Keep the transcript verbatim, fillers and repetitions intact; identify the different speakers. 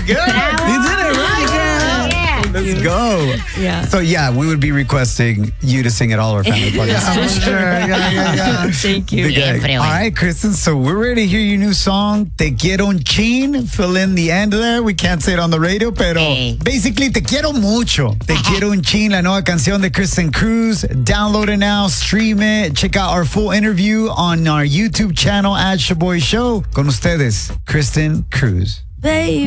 Speaker 1: good. You did it right, girl.
Speaker 2: Yeah.
Speaker 1: Let's go.
Speaker 3: Yeah.
Speaker 1: So, yeah, we would be requesting you to sing at all our family parties.
Speaker 4: Yeah, for sure. Yeah, yeah, yeah.
Speaker 3: Thank you.
Speaker 1: The gag.
Speaker 2: Siempre,
Speaker 1: All right, Kristen, so we're ready to hear your new song, Te Quiero un Chin. Fill in the end there. We can't say it on the radio, pero
Speaker 2: Hey.
Speaker 1: basically, Te Quiero Mucho. Te Quiero un Chin, la nueva canción de Kristen Cruz. Download it now, stream it. Check out our full interview on our YouTube channel at Shaboy Show. Con ustedes, Kristen Cruz.
Speaker 3: Baby.